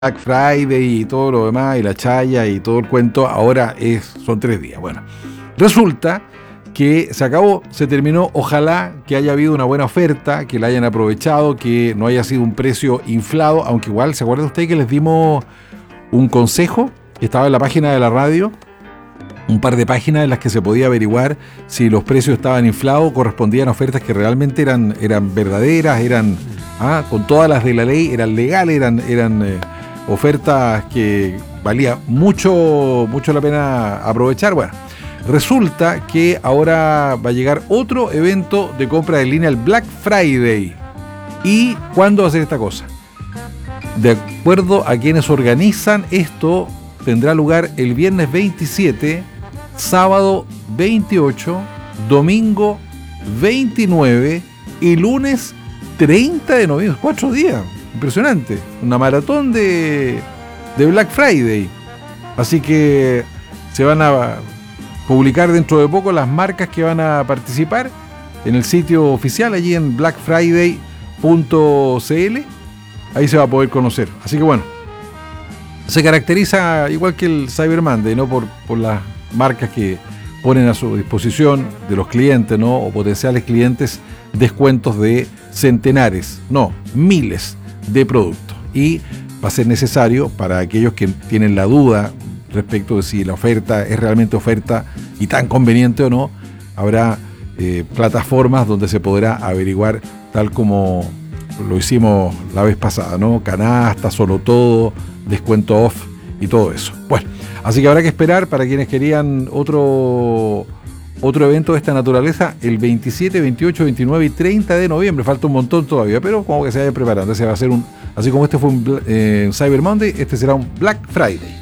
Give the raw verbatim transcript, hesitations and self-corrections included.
Black Friday y todo lo demás, y la chaya y todo el cuento, ahora es, son tres días. Bueno, resulta que se acabó, se terminó. Ojalá que haya habido una buena oferta, que la hayan aprovechado, que no haya sido un precio inflado, aunque igual, ¿se acuerdan ustedes que les dimos un consejo? Estaba en la página de la radio, un par de páginas en las que se podía averiguar si los precios estaban inflados, correspondían a ofertas que realmente eran, eran verdaderas, eran ah, con todas las de la ley, eran legales, eran... eran eh, ofertas que valía mucho, mucho la pena aprovechar. Bueno, resulta que ahora va a llegar otro evento de compra en línea, el Black Friday. ¿Y cuándo va a ser esta cosa? De acuerdo a quienes organizan esto, tendrá lugar el viernes veintisiete, sábado veintiocho, domingo veintinueve y lunes treinta de noviembre. Cuatro días. Impresionante, una maratón de, de Black Friday. Así que se van a publicar dentro de poco las marcas que van a participar en el sitio oficial, allí en black friday punto c l. Ahí se va a poder conocer. Así que bueno, se caracteriza igual que el Cyber Monday, ¿no? Por, por las marcas que ponen a su disposición de los clientes, ¿no? O potenciales clientes, descuentos de centenares, no, miles de productos, y va a ser necesario para aquellos que tienen la duda respecto de si la oferta es realmente oferta y tan conveniente o no. Habrá eh, plataformas donde se podrá averiguar, tal como lo hicimos la vez pasada, ¿no? Canasta, solo todo, descuento off y todo eso. Bueno, así que habrá que esperar para quienes querían otro Otro evento de esta naturaleza el veintisiete, veintiocho, veintinueve y treinta de noviembre. Falta un montón todavía, pero como que se vayan preparando. Ese va a ser un, así como este fue un eh, Cyber Monday, este será un Black Friday.